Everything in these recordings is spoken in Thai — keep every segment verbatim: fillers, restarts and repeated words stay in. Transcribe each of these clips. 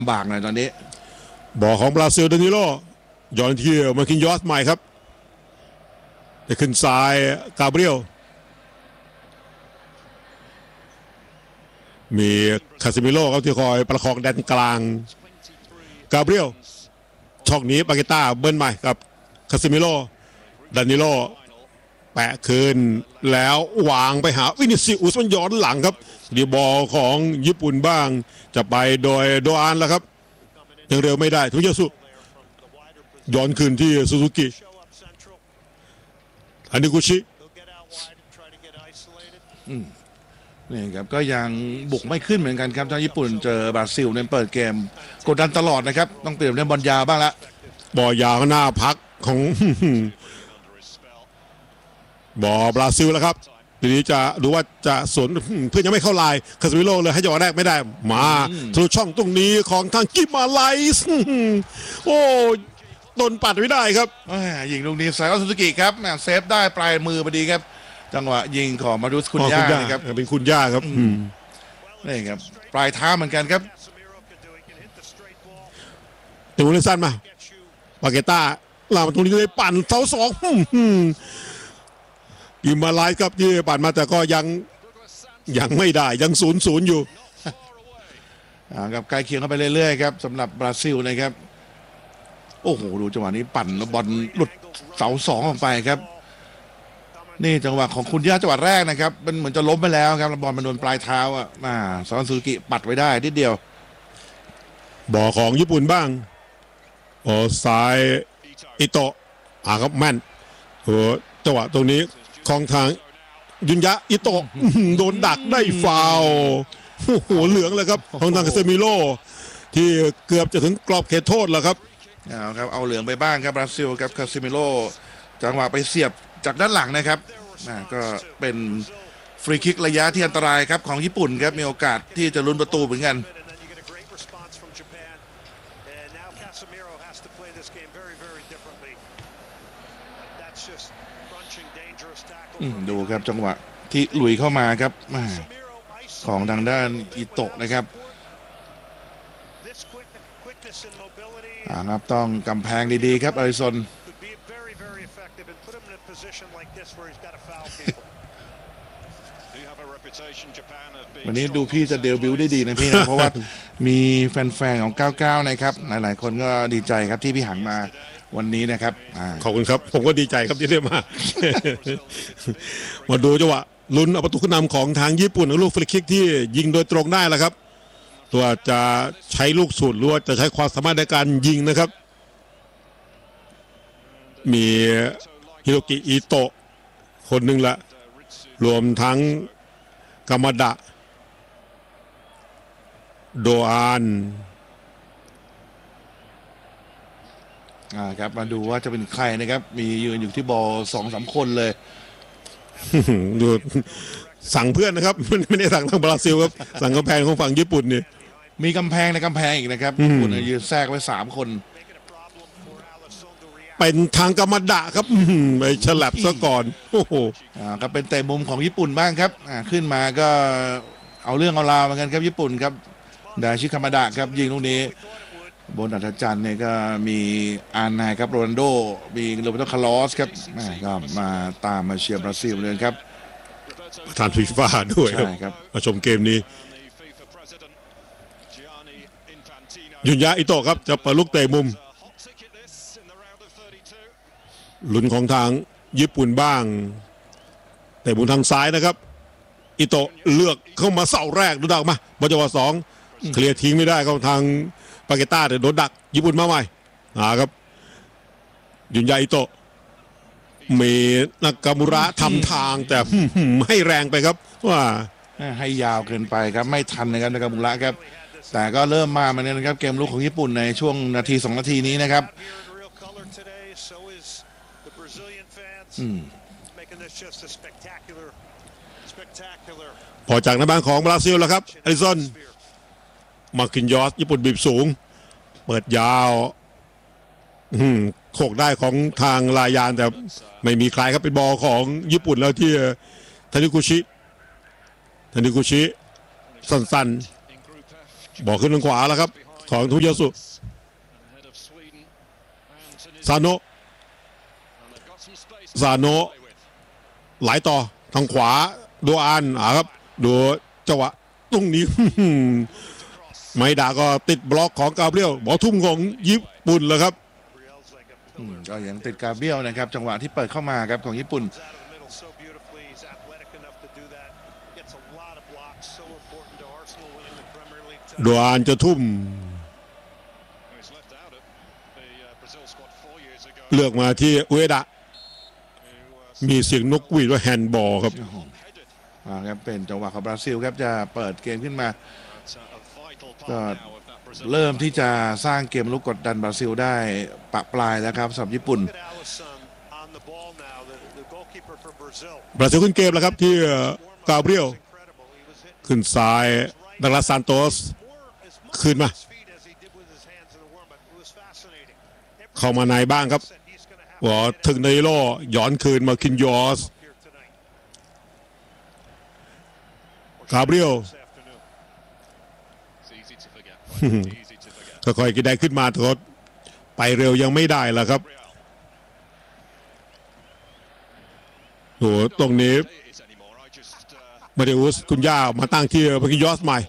บากหน่อยตอนนี้บอลของบราซิลดานิโลย้อนที่มาคินยอสใหม่ครับจะขึ้นซ้ายกาเบรียลมีคาซิมิโลเขาที่คอยประคองแดนกลางกาเบรียลช่องนี้ปาเกต้าเบิ้ลใหม่กับคาซิมิโลดานิโลแปะคืนแล้ววางไปหาวินิซิอุสมันย้อนหลังครับดีบอลของญี่ปุ่นบ้างจะไปโดยโดอานแล้วครับยังเร็วไม่ได้ทุกยสุย้อนคืนที่ซูซูกิอันนี้กุชินี่ครับก็ยังบุกไม่ขึ้นเหมือนกันครับทางญี่ปุ่นเจอบราซิลเนี่ยเปิดเกมกดดันตลอดนะครับต้องเปลี่ยนเล่นบอลยาวบ้างละบอลยาวหน้าพักของบอลบราซิลแล้วครับทีนี้จะดูว่าจะสวนเพื่อนยังไม่เข้าลายคาสมิโลเลยให้จังหวะแรกไม่ได้มาทะลุช่องตรงนี้ของทางกิมาไลส์โอ้โดนปัดไม่ได้ครับยิงลูกนี้ไซออนซูซูกิครับเซฟได้ปลายมือพอดีครับจังหวะยิงของมารุสคุณย่าครับเป็นคุณย่าครับนี่ครับปลายเท้าเหมือนกันครับถึงวันนี้สั้นมาปาเกต้าลามาตรงนี้เลยปั่นเสาสองกิมาไลส์ครับที่ปั่นมาแต่ก็ยังยังไม่ได้ยังศูนย์ศูนย์อยู่กับใกล้เคียงเข้าไปเรื่อยๆครับสำหรับบราซิลนะครับโอ้โหดูจังหวะนี้ปั่นบอลหลุดเสาสองออกไปครับนี่จังหวะของคุณย่าจังหวะแรกนะครับมันเหมือนจะล้มไปแล้วครับบอลมันโดนปลายเท้าอ่ะมาซอนซูกิปัดไว้ได้นิดเดียวบอลของญี่ปุ่นบ้างโอ้ซ้ายอิโตะอ่าครับแม่นโอ้จังหวะตรงนี้ของทางยุนยะอิโตะโดนดักได้ฟาวโอ้โหเหลืองเลยครับของทางคาเซมิโลที่เกือบจะถึงกรอบเขตโทษแล้วครับเอาครับเอาเหลืองไปบ้างครับบราซิลครับคาเซมิโลจังหวะไปเสียบจากด้านหลังนะครับก็เป็นฟรีคิกระยะที่อันตรายครับของญี่ปุ่นครับมีโอกาสที่จะลุ้นประตูเหมือนกันดูครับจังหวะที่ลุยเข้ามาครับของทางด้านอิโตะนะครับอ่าครับต้องกำแพงดีๆครับอาริซอนวันนี้ดูพี่จะเดบิวต์ได้ดีนะพี่นะเพราะว่ามีแฟนๆของเก้าสิบเก้านะครับหลายๆคนก็ดีใจครับที่พี่หันมาวันนี้นะครับขอบคุณครับผมก็ดีใจครับที่ได้มามาดูจังหวะลุ้นเอาประตูขึ้นนำของทางญี่ปุ่นลูกฟรีคิกที่ยิงโดยตรงได้แล้วครับตัวจะใช้ลูกสูตรหรือว่าจะใช้ความสามารถในการยิงนะครับมีฮิโรกิอิโตะคนหนึ่งละรวมทั้งกามาดะโดอานอ่าครับมาดูว่าจะเป็นใครนะครับมียืนอยู่ที่บอลสองสามคนเลยดูสั่งเพื่อนนะครับไม่ได้สั่งทางบราซิลครับสั่งกำแพงของฝั่งญี่ปุ่นเนี่ยมีกำแพงในกำแพงอีกนะครับญี่ปุ่นยืนแทรกไว้สามคนเป็นทางกามาดะครับไปฉลับซะก่อนโอ้โหอ่าก็เป็นเตะมุมของญี่ปุ่นบ้างครับอ่าขึ้นมาก็เอาเรื่องเอาราวเหมือนกันครับญี่ปุ่นครับดาชิคามาดะครับยิงลูกนี้บนอัธจันทร์เนี่ยก็มีอานนายครับโรนัลโดมีโรเบโตคาร์ลอสครับก็มาตามมาเชียร์บราซิลเลยครับประธานฟีฟ่าด้วยครับมาชมเกมนี้ยุนยะอิโตะครับจะเปิดลูกเตะมุมลุ้นของทางญี่ปุ่นบ้างเตะมุมทางซ้ายนะครับอิโตะเลือกเข้ามาเสาแรกดูดักมาบอลจังหวะสองเคลียร์ทิ้งไม่ได้เข้าทางปาเกต้าแต่โดนดักญี่ปุ่นมาใหม่อ่าครับยุนยะอิโตะมีนากามุระทำทางแต่ให้แรงไปครับว่าให้ยาวเกินไปครับไม่ทันนะครับนากามุระครับแต่ก็เริ่มมาเหมือนกันนะครับเกมลุกของญี่ปุ่นในช่วงนาทีสองนาทีนี้นะครับพอจากในบ้านของบราซิลแล้วครับอาริซอนมาคินยอสญี่ปุ่นบีบสูงเปิดยาวโขกได้ของทางลายานแต่ไม่มีใครครับเป็นบอลของญี่ปุ่นแล้วที่ทานิกุชิทานิกุชิสั้นๆบอลขึ้นทางขวาแล้วครับของทุยาสุซาโนะซาโนะไหลต่อทางขวาดูอานอ่ะครับดูจังหวะตรงนี้ ไมดาก็ติดบล็อกของกาเบรียลบอลทุ่มของญี่ปุ่นเลยครับอืมก็ยังติดกาเบรียลนะครับจังหวะที่เปิดเข้ามาครับของญี่ปุ่นดูอานจะทุ่มเลือกมาที่อุเอดะมีเสียงนกหวีดว่าแฮนด์บอลครับอ่าครับเป็นจังหวะของบราซิลครับจะเปิดเกมขึ้นมาก็เริ่มที่จะสร้างเกมลุกกดดันบราซิลได้ปะปลายแล้วครับสำหรับญี่ปุ่นบราซิลขึ้นเกมแล้วครับที่กาเบรียลขึ้นซ้ายดักลาสซานโตสขึ้นมาเข้ามาในบ้างครับหัวถึงในโลย้อนคืนมาคินยอสกาเบรียลค่อยๆกินได้ขึ้นมาแต่ไปเร็วยังไม่ได้แล้วครับโหตรงนี้มาเดอุสคุณย่ามาตั้งที่มาคินยอสใหม่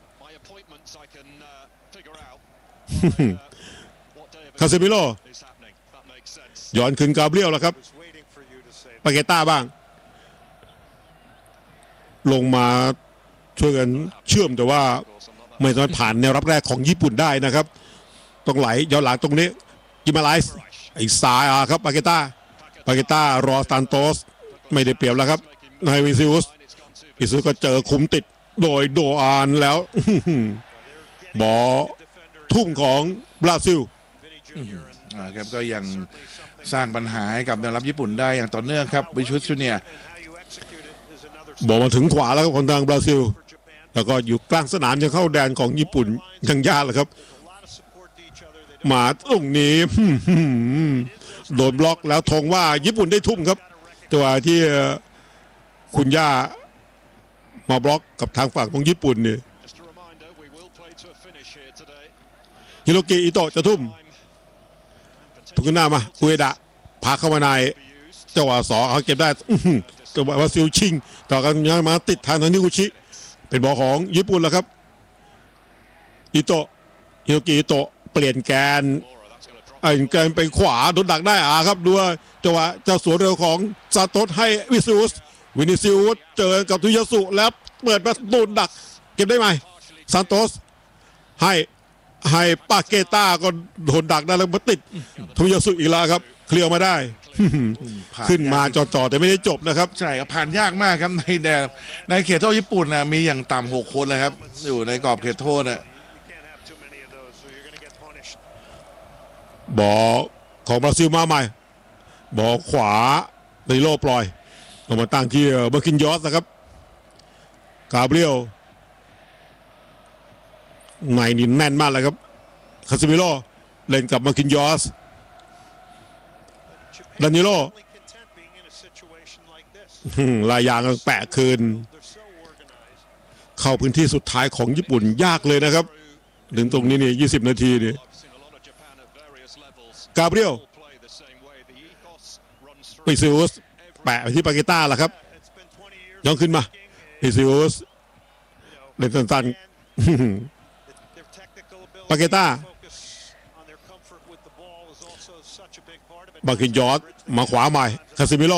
คาเซมิโลย้อนคืนกาเบรียลแล้วครับปาเกต้าบ้างลงมาช่วยกันเชื่อมแต่ว่าไม่สามารถผ่านแนวรับแรกของญี่ปุ่นได้นะครับต้องไหลย้อนหลังตรงนี้กิมาไลส์ไอ้ซ้ายอ่ะครับปาเกต้าปาเกต้ารอซานโตสไม่ได้เปรียบแล้วครับนายวิซิอุสวิซิอุสก็เจอคุมติดโดยโดอานแล้ว บอทุ่มของบราซิลอ่าครับก็ยังสร้างปัญหาให้กับแนวรับญี่ปุ่นได้อย่างต่อเนื่องครับวิชุสจูเนียร์บอกมาถึงขวาแล้วครับคนทางบราซิลแล้วก็อยู่กลางสนามยังเข้าแดนของญี่ปุ่นยังยากเลยครับมาตรงนี้ โดนบล็อกแล้วธงว่าญี่ปุ่นได้ทุ่มครับแต่ว่าที่คุณย่ามาบล็อกกับทางฝั่งของญี่ปุ่นเนี่ยฮิโรกิอิโตะจะทุ่มถูกขึ้นหน้ามาอุเอดะพาเข้ามาในจังหวะสองเขาเก็บได้จังหวะวาซิลชิงต่อกันยังมาติดทางทางนิกุชิเป็นบอลของญี่ปุ่นแล้วครับอิโตะฮิโรกิอิโตะเปลี่ยนแกนไอ้แกนไปขวาโดนดักได้อ่ะครับดูจังหวะเจ้าสวนเร็วของซาโตสให้วิซิอุสวินิซิอุสเจอกับทุยาสุแล้วเปิดมาโดนดักเก็บได้ไหมซานโตสให้ให้ปาเกต้าก็โดนดักได้แล้วมาติดทุยาสุอีกแล้วครับเคลียร์มาได้ ขึ้นมาจอดๆแต่ไม่ได้จบนะครับใช่ครับผ่านยากมากครับในแดนในเขตโทษญี่ปุ่นนะมีอย่างต่ำหกคนเลยครับอยู่ในกรอบเขตโทษนะบอลของบราซิลมาใหม่บอลขวาในโลปล่อยลงมาตั้งที่เบอร์คินยอสนะครับกาเบรียลในนี่แน่นมากเลยครับคาซิมิโลเล่นกับมาคินยอสดานิโลลายยางแปะคืนเข้าพื้นที่สุดท้ายของญี่ปุ่นยากเลยนะครับถึงตรงนี้นี่ยี่สิบนาทีนี่กาเบรียลปิซิอุสแปะไปที่ปาเกต้าแล้วครับย้อนขึ้นมาปิซิอุสเล่นสั้นๆปาเกต้าบาคินยอสมาขวาใหม่คาซิมิโล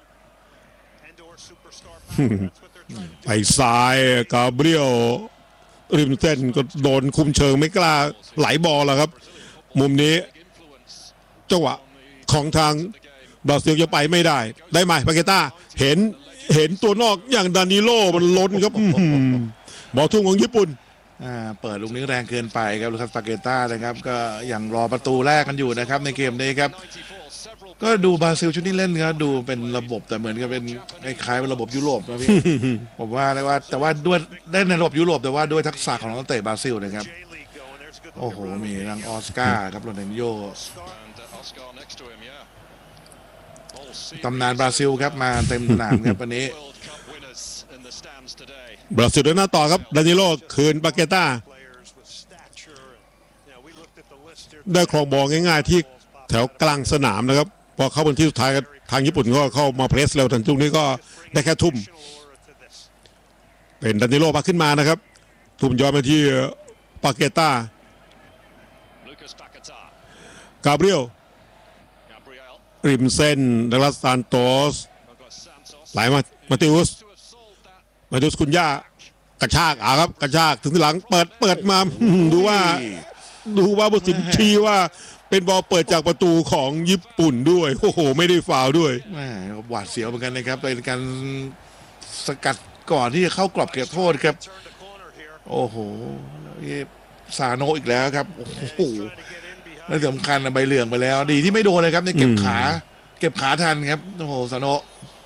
ไปซ้ายกาเบรียลริมเส้นก็โดนคุมเชิงไม่กล้าไหลบอลแล้วครับมุมนี้จังหวะของทางบราซิลจะไปไม่ได้ได้ไหมปาเกต้าเห็นเห็นตัวนอกอย่างดานิโลมันล้นครับบอลทุ่งของญี่ปุ่นอ่าเปิดลูกนี้แรงเกินไปครับลูคัสปาเกต้านะครับก็ยังรอประตูแรกกันอยู่นะครับในเกมนี้ครับก็ดูบราซิลชุดนี้เล่นครับดูเป็นระบบแต่เหมือนกับเป็นคล้ายๆเป็นระบบยุโรปนะพี่ ผมว่าเลยว่าแต่ว่าด้วยได้ในระบบยุโรปแต่ว่าด้วยทักษะของนักเตะบราซิลนะครับโอ้โหมีทางออสการ์ครับโรนัลโญตำนานบราซิลครับมาเต็มสนามครับวันนี้บราซิลเดินหน้าต่อครับดานิโลคืนปาเกต้าได้ครองบอลง่ายๆที่แถวกลางสนามนะครับพอเข้าบนที่สุดท้ายทางญี่ปุ่นก็เข้ามาเพรสเร็วทันทุกนี้ก็ได้แค่ทุ่มเป็นดันนิโลพาขึ้นมานะครับทุ่มย้อนมาที่ปาเกต้ากาเบรียลริมเส้นดักลาสซานโตสไหลมามาติอุสมาติอุสคุณย่ากระชากอ่ะครับกระชากถึงที่หลังเปิดเปิดมาดูว่าดูว่าบุสินชี้ว่าเป็นบอลเปิดจากประตูของญี่ปุ่นด้วยโอ้โหไม่ได้ฟาวล์ด้วยแหมหวาดเสียวเหมือนกันนะครับเป็นการสกัดก่อนที่จะเข้ากรอบเขตโทษครับโอ้โหซาโนอีกแล้วครับโอ้โหและสำคัญใบเหลืองไปแล้วดีที่ไม่โดนเลยครับในเก็บขาเก็บขาทันครับโอ้โหซาโน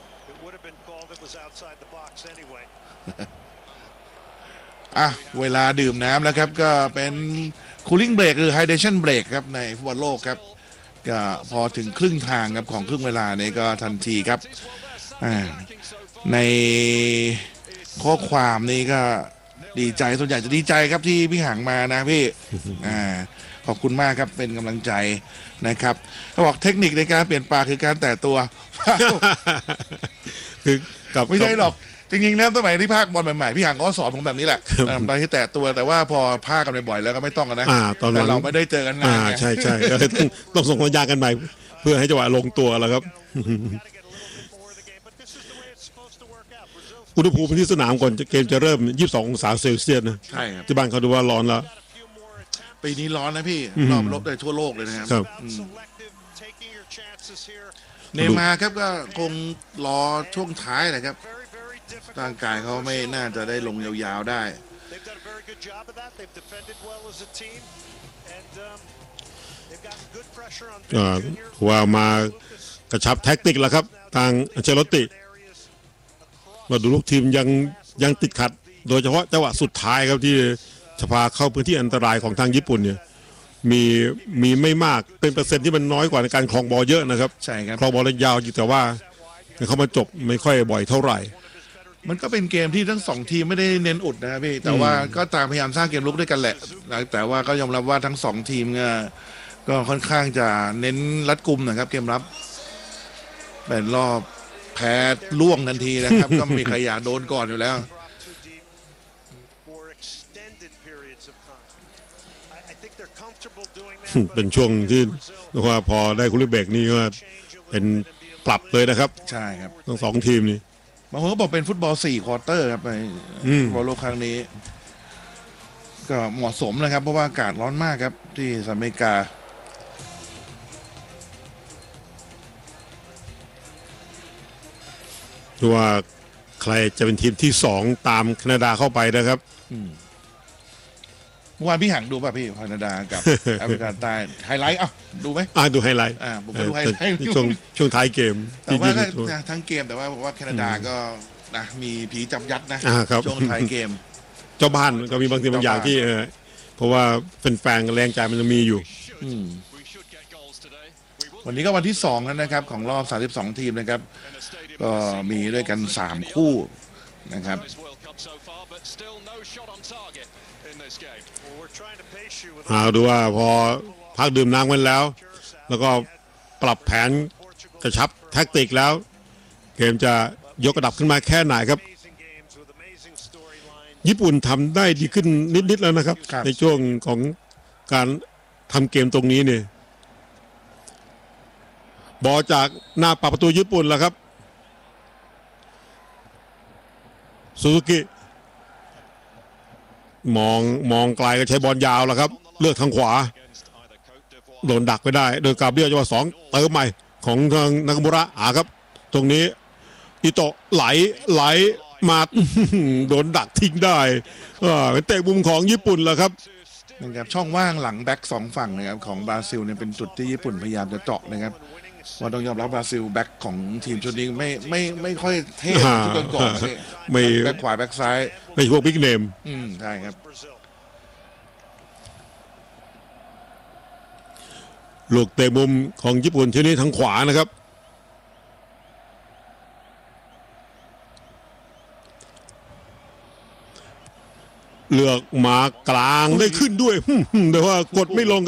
อ่ะเวลาดื่มน้ำแล้วครับก็เป็นคูลิ่งเบรกหรือไฮเดรชั่นเบรกครับในฟุตบอลโลกครับก็พอถึงครึ่งทางครับของครึ่งเวลานี้ก็ทันทีครับในข้อความนี้ก็ดีใจส่วนใหญ่จะดีใจครับที่พี่หางมานะพี่อ่าขอบคุณมากครับเป็นกำลังใจนะครับเขาบอกเทคนิคในการเปลี่ยนปากคือการแตะตัวคือกับไม่ใช่หรอกจริงๆแล้วสมัยที่ภาคบอลใหม่ๆพี่หางก็สอนผมแบบนี้แหละตอนที่แตะตัวแต่ว่าพอภาคกันบ่อยๆแล้วก็ไม่ต้องกันนะแต่เราไม่ได้เจอกันนานใช่ใช่ต้องต้องส่งสัญญาณกันใหม่เพื่อให้จังหวะลงตัวแล้วครับอุณหภูมิที่สนามก่อนเกมจะเริ่มยี่สิบสององศาเซลเซียสนะใช่ครับที่บ้านเขาดูว่าร้อนแล้วปีนี้ร้อนนะพี่รอบลบได้ทั่วโลกเลยนะครับเนมาครับก็คงรอช่วงท้ายแหละครับร่างกายเขาไม่น่าจะได้ลงยาวๆได้ว่ามากระชับแท็กติกแล้วครับทางอัลเชลติมาดูลูกทีมยังยังติดขัดโดยเฉพาะจังหวะสุดท้ายครับที่จะพาเข้าพื้นที่อันตรายของทางญี่ปุ่นเนี่ยมีมีไม่มากเป็นเปอร์เซ็นต์ที่มันน้อยกว่าในการครองบอลเยอะนะครับใช่ครับครองบอลยาวอยู่แต่ว่าเขามาจบไม่ค่อยบ่อยเท่าไหร่มันก็เป็นเกมที่ทั้งสองทีมไม่ได้เน้นอุดนะครับพี่แต่ว่าก็ตามพยายามสร้างเกมลุกด้วยกันแหละแต่ว่าก็ยอมรับว่าทั้งสองทีมก็ค่อนข้างจะเน้นรัดกุมนะครับเกมรับเป็นรอบแพ้ล่วงทันทีนะครับก็ไม่มีใครอยากโดนก่อนอยู่แล้วเป็นช่วงที่ว่าพอได้คุริเบกนี่ก็เป็นปรับเลยนะครับใช่ครับทั้งสองทีมนี่บางคนก็บอกเป็นฟุตบอลสี่ควอเตอร์ครับในฟุตบอลโลกครั้งนี้ก็เหมาะสมนะครับเพราะว่าอากาศร้อนมากครับที่สหรัฐอเมริกาดูว่าใครจะเป็นทีมที่สองตามแคนาดาเข้าไปนะครับเมื่อวานพี่หังดูป่ะพี่แคนาดากับแอฟริกาใต้ไฮไลท์อ่ะดูไหมอ่าดูไฮไลท์อ่าผมก็ดูไฮไลท์ช่วงช่วงท้ายเกมแต่ว่าทั้งเกมแต่ว่าผมว่าแคนาดาก็นะมีผีจับยัดนะช่วงท้ายเกมเจ้าบ้านก็มีบางทีบางอย่างที่เพราะว่าแฟนๆแรงใจมันจะมีอยู่วันนี้ก็วันที่สองแล้วนะครับของรอบสามสิบสองทีมนะครับก็มีด้วยกันสามคู่นะครับหาดูว่าพอพักดื่มน้ำกันแล้วแล้วก็ปรับแผนกระชับแท็กติกแล้วเกมจะยกระดับขึ้นมาแค่ไหนครับญี่ปุ่นทำได้ดีขึ้นนิดๆแล้วนะครับในช่วงของการทำเกมตรงนี้เนี่ยบอลจากหน้าปากประตูญี่ปุ่นแล้วครับซูซูกิมองมองไกลก็ใช้บอลยาวแล้วครับเลือกทางขวาโดนดักไปได้โดยกาเบรียลจังหวะสองเติมใหม่ของทางนากามุระอ่ะครับตรงนี้อิโตะไหลไหลมาโดนดักทิ้งได้เป็นเตะมุมของญี่ปุ่นแล้วครับนะครับช่องว่างหลังแบ็กสองฝั่งนะครับของบราซิลเนี่ยเป็นจุดที่ญี่ปุ่นพยายามจะเจาะนะครับว่าต้องยอมรับบราซิลแบ็กของทีมชุดนี้ไม่ไม่ไม่ค่อยเท่ชุดก่อนๆไม่แบ็กขวาแบ็กซ้ายไม่พวกบิ๊กเนมอืมใช่ครับลูกเตะมุมของญี่ปุ่นชุดนี้ทางขวานะครับเลือกมากลางได้ขึ้นด้วยแต่ว่ากดไม่ลง